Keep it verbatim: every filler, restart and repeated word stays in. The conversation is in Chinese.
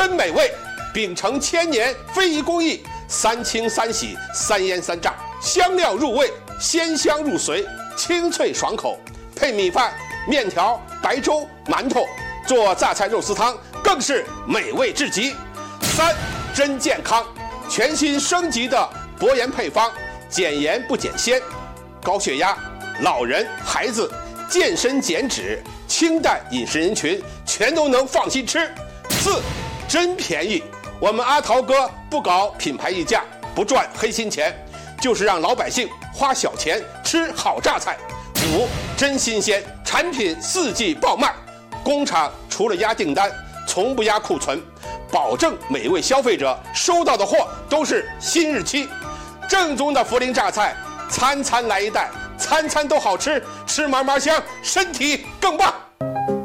真美味，秉承千年非遗工艺，三清三洗三腌三炸，香料入味，鲜香入髓，清脆爽口。配米饭、面条、白粥、馒头，做榨菜肉丝汤更是美味至极。三，真健康，全新升级的薄盐配方，减盐不减鲜，高血压、老人、孩子、健身减脂、清淡饮食人群全都能放心吃。四，真便宜，我们阿桃哥不搞品牌溢价，不赚黑心钱，就是让老百姓花小钱吃好榨菜。五，真新鲜，产品四季爆卖，工厂除了压订单，从不压库存，保证每位消费者收到的货都是新日期。正宗的涪陵榨菜，餐餐来一袋，餐餐都好吃，吃嘛嘛香，身体更棒。